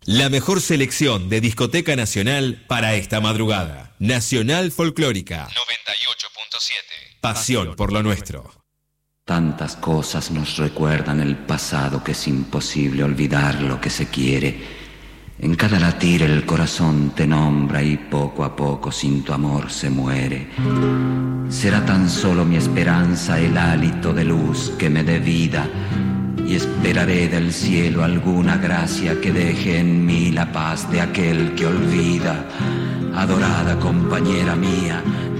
La mejor selección de discoteca nacional para esta madrugada. Nacional Folclórica 98.7. Pasión por lo nuestro. Tantas cosas nos recuerdan el pasado que es imposible olvidar lo que se quiere. En cada latir el corazón te nombra y poco a poco sin tu amor se muere. Será tan solo mi esperanza el hálito de luz que me dé vida, y esperaré del cielo alguna gracia que deje en mí la paz de aquel que olvida. Adorada compañera mía,